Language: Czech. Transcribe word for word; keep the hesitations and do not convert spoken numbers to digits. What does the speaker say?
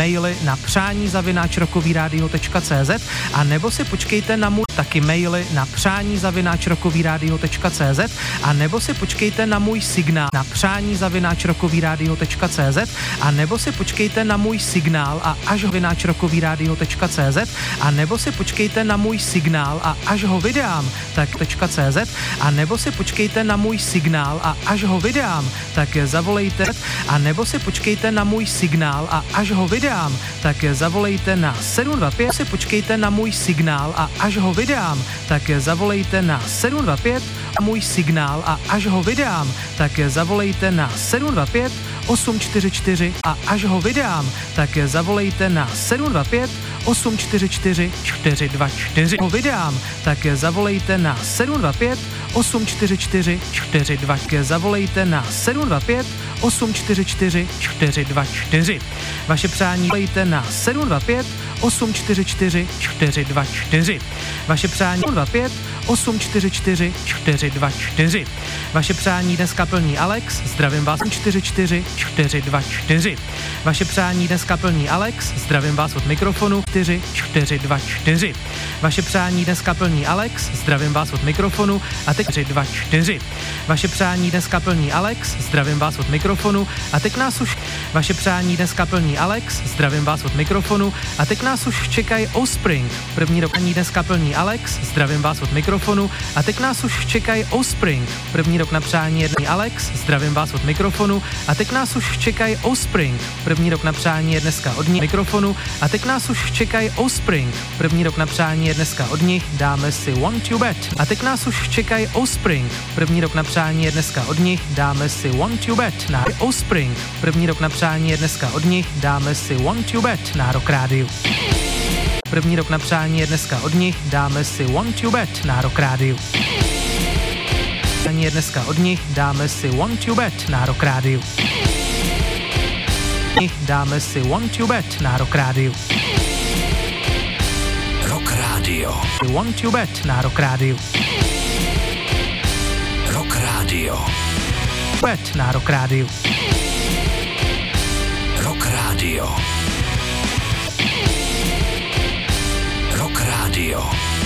maily na přání zavináč rockový rádio tečka cé zet a nebo si počkejte na můj taky maily na přání zavináč rockový rádio tečka cé zet a nebo si počkejte na můj signál na přání zavináč rockový rádio tečka cé zet a nebo si počkejte na můj signál a až ho zavináč rockový rádio tečka cé zet a nebo si počkejte na můj signál a až ho vydám, tak .cz a nebo si počkejte na můj signál a až ho vydám, tak zavolejte a nebo si počkejte na můj signál a až ho vydám, tak zavolejte na sedm dva pět, si počkejte na můj signál a až ho vydám, tak zavolejte na sedm dva pět a můj signál a až ho vydám, tak zavolejte na sedm dva pět osm čtyři čtyři a až ho vydám, tak zavolejte na sedm dva pět osm čtyři čtyři čtyři dva čtyři. Ho vydám, tak zavolejte na sedm dva pět osm čtyři čtyři čtyři dva čtyři. Zavolejte na sedm dva pět osm čtyři čtyři čtyři dva čtyři. Vaše přání volejte na sedm dva pět osm čtyři čtyři čtyři dva čtyři. Vaše přání sedm dva pět osm čtyři čtyři čtyři dva čtyři. Vaše přání dneska plní Alex, zdravím vás čtyři čtyři čtyři dva čtyři. Vaše přání dneska plní Alex, zdravím vás od mikrofonu čtyři čtyři dva čtyři. Vaše přání dneska plní Alex, zdravím vás od mikrofonu a teď čtyři dva čtyři. Vaše přání dneska plní Alex, zdravím vás od mikrofonu a teď nás už vaše přání dneska plní Alex, zdravím vás od mikrofonu a teď nás už čekají Offspring. První rok dneska plní Alex, zdravím vás od mikrofonu a teď nás už čekají Offspring. První rok na přání jedný Alex, zdravím vás od mikrofonu a teď nás už čekají Offspring. První rok na přání je dneska od nich mikrofonu a teď nás už čekají Offspring. První rok na přání je dneska od nich, dáme si Want You Bet. A teď nás už čekají Offspring. První rok na přání je dneska od nich, dáme si Want You Bet na Offspring. První rok na přání je dneska od nich, dáme si Want You Bet na Rock Rádiu. První rok na přání je dneska od nich, dáme si Want You Bet na Rock Rádiu. Je dneska od nich, dáme si Want You Bet na Rock Rádiu. Dáme si Want You Bet na Rock Rádiu. Rock Radio. Want You Bet na Rock Rádiu. Rock Radio. Bet na Rock Rádiu. Rock Radio. Rock Radio.